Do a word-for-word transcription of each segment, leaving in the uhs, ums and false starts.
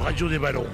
Radio des ballons.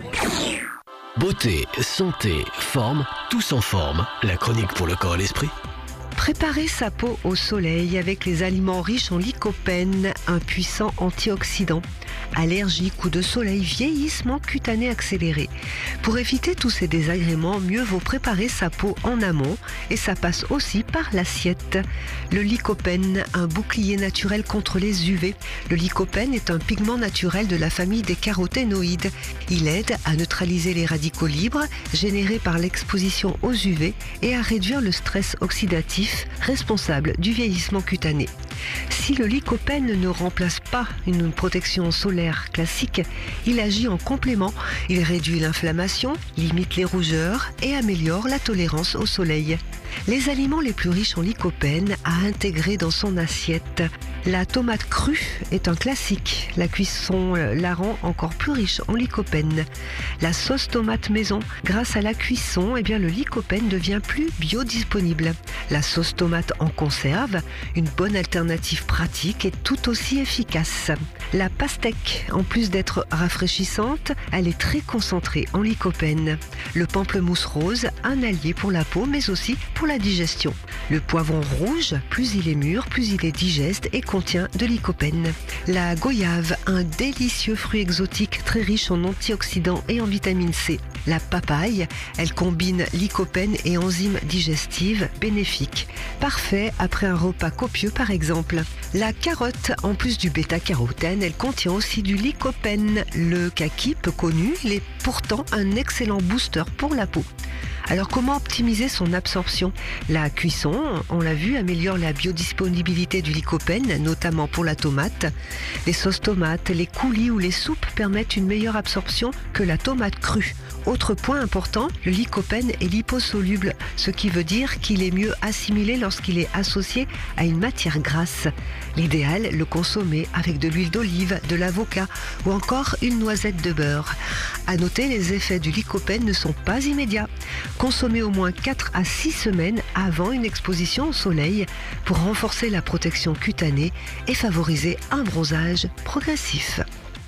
Beauté, santé, forme, tous en forme. La chronique pour le corps et l'esprit. Préparer sa peau au soleil avec les aliments riches en lycopène, un puissant antioxydant. Allergie, coup de soleil, vieillissement cutané accéléré. Pour éviter tous ces désagréments, mieux vaut préparer sa peau en amont et ça passe aussi par l'assiette. Le lycopène, un bouclier naturel contre les U V. Le lycopène est un pigment naturel de la famille des caroténoïdes. Il aide à neutraliser les radicaux libres générés par l'exposition aux U V et à réduire le stress oxydatif responsable du vieillissement cutané. Si le lycopène ne remplace pas une protection solaire classique, il agit en complément. Il réduit l'inflammation, limite les rougeurs et améliore la tolérance au soleil. Les aliments les plus riches en lycopène à intégrer dans son assiette. La tomate crue est un classique. La cuisson la rend encore plus riche en lycopène. La sauce tomate maison, grâce à la cuisson, eh bien, le lycopène devient plus biodisponible. La sauce tomate en conserve, une bonne alternative pratique et tout aussi efficace. La pastèque, en plus d'être rafraîchissante, elle est très concentrée en lycopène. Le pamplemousse rose, un allié pour la peau mais aussi pour la digestion. Le poivron rouge, plus il est mûr, plus il est digeste et contient de lycopène. La goyave, un délicieux fruit exotique très riche en antioxydants et en vitamine C. La papaye, elle combine lycopène et enzymes digestives bénéfiques. Parfait après un repas copieux par exemple. La carotte, en plus du bêta-carotène, elle contient aussi du lycopène. Le kaki, peu connu, il est pourtant un excellent booster pour la peau. Alors comment optimiser son absorption? La cuisson, on l'a vu, améliore la biodisponibilité du lycopène, notamment pour la tomate. Les sauces tomates, les coulis ou les soupes permettent une meilleure absorption que la tomate crue. Autre point important, le lycopène est liposoluble, ce qui veut dire qu'il est mieux assimilé lorsqu'il est associé à une matière grasse. L'idéal, le consommer avec de l'huile d'olive, de l'avocat ou encore une noisette de beurre. À noter, les effets du lycopène ne sont pas immédiats. Consommez au moins quatre à six semaines avant une exposition au soleil pour renforcer la protection cutanée et favoriser un bronzage progressif.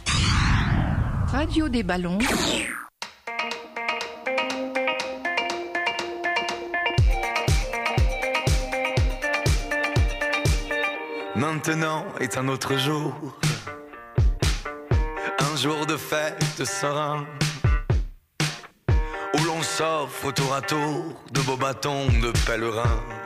Radio des ballons. Maintenant est un autre jour, un jour de fête serein, où l'on s'offre tour à tour de beaux bâtons de pèlerins.